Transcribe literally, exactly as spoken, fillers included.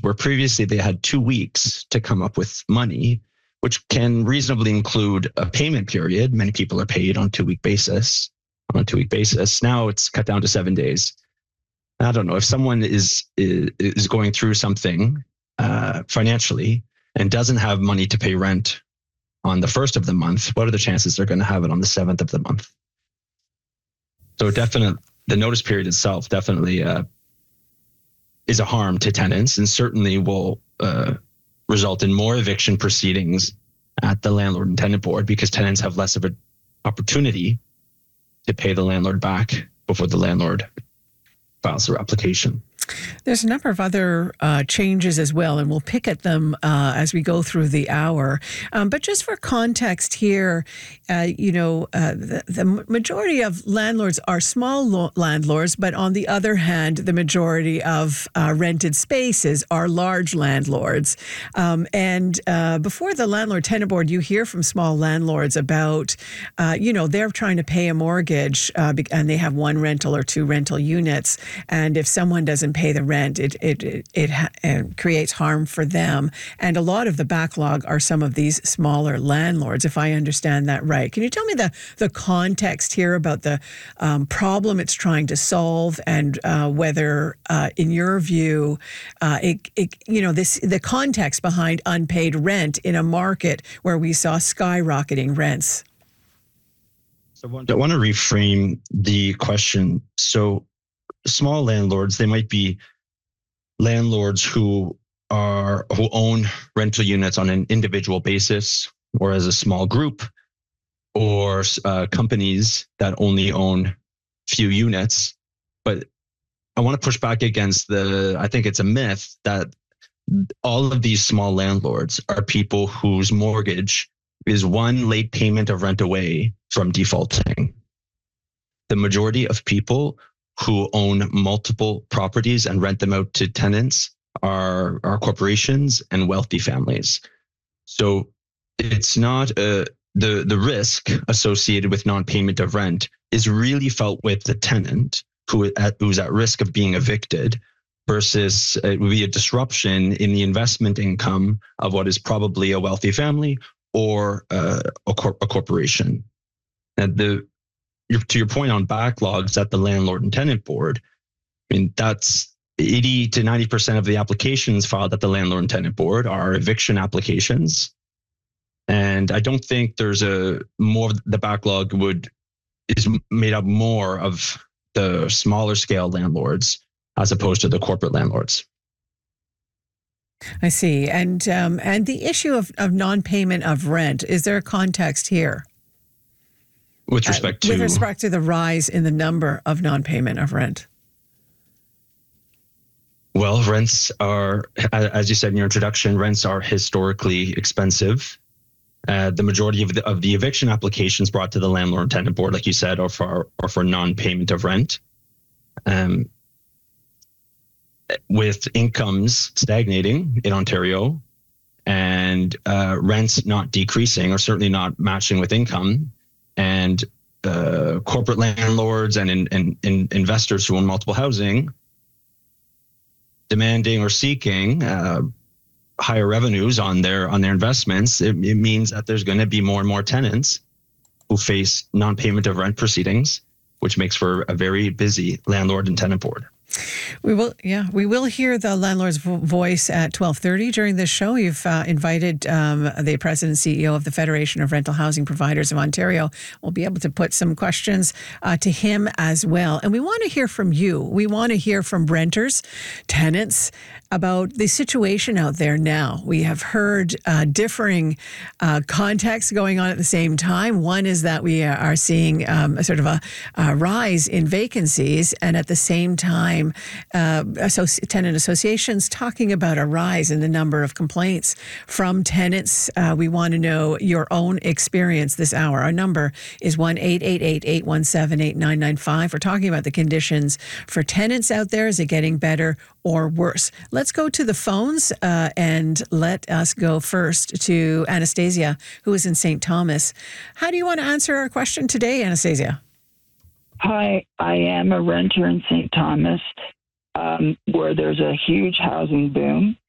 where previously they had two weeks to come up with money, which can reasonably include a payment period. Many people are paid on a two-week basis, on a two-week basis. Now it's cut down to seven days. I don't know if someone is is, is going through something uh, financially and doesn't have money to pay rent on the first of the month, what are the chances they're going to have it on the seventh of the month? So definitely, the notice period itself definitely uh, is a harm to tenants, and certainly will uh, result in more eviction proceedings at the landlord and tenant board, because tenants have less of an opportunity to pay the landlord back before the landlord files their application. There's a number of other uh, changes as well, and we'll pick at them uh, as we go through the hour. Um, but just for context here, uh, you know, uh, the, the majority of landlords are small lo- landlords, but on the other hand, the majority of uh, rented spaces are large landlords. Um, and uh, before the landlord-tenant board, you hear from small landlords about, uh, you know, they're trying to pay a mortgage uh, and they have one rental or two rental units. And if someone doesn't pay the rent, it it it, it ha- it creates harm for them. And a lot of the backlog are some of these smaller landlords, if I understand that right. Can you tell me the the context here about the um, problem it's trying to solve, and uh, whether, uh, in your view, uh, it, it you know this the context behind unpaid rent in a market where we saw skyrocketing rents? So I want to reframe the question. So small landlords, they might be landlords who are who own rental units on an individual basis or as a small group, or uh, companies that only own few units. But I want to push back against the, I think it's a myth that all of these small landlords are people whose mortgage is one late payment of rent away from defaulting. The majority of people who own multiple properties and rent them out to tenants are, are corporations and wealthy families. So it's not a, the, the risk associated with non-payment of rent is really felt with the tenant who at, who's at risk of being evicted, versus it would be a disruption in the investment income of what is probably a wealthy family or uh, a, cor- a corporation. And the to your point on backlogs at the landlord and tenant board, I mean, that's eighty to ninety percent of the applications filed at the landlord and tenant board are eviction applications. And I don't think there's a more, the backlog would, is made up more of the smaller scale landlords as opposed to the corporate landlords. I see. And, um, and the issue of, of non-payment of rent, is there a context here? With respect uh, to with respect to the rise in the number of non-payment of rent? Well, rents are, as you said in your introduction, rents are historically expensive. Uh, the majority of the of the eviction applications brought to the landlord and tenant board, like you said, are for are for non-payment of rent. Um, with incomes stagnating in Ontario and uh, rents not decreasing, or certainly not matching with income, and uh, corporate landlords and, in, and, and investors who own multiple housing demanding or seeking uh, higher revenues on their on their investments, it, it means that there's going to be more and more tenants who face non-payment of rent proceedings, which makes for a very busy landlord and tenant board. We will, yeah, we will hear the landlord's vo- voice at twelve thirty during this show. You've uh, invited um, the president and C E O of the Federation of Rental Housing Providers of Ontario. We'll be able to put some questions uh, to him as well. And we want to hear from you. We want to hear from renters, tenants, about the situation out there now. We have heard uh, differing uh, contexts going on at the same time. One is that we are seeing um, a sort of a, a rise in vacancies, and at the same time, uh, associ- tenant associations talking about a rise in the number of complaints from tenants. Uh, we want to know your own experience this hour. Our number is one eight eight eight, eight one seven, eight nine nine five. We're talking about the conditions for tenants out there. Is it getting better or worse? Let's go to the phones uh, and let us go first to Anastasia, who is in Saint Thomas. How do you want to answer our question today, Anastasia? Hi, I am a renter in Saint Thomas, um, where there's a huge housing boom.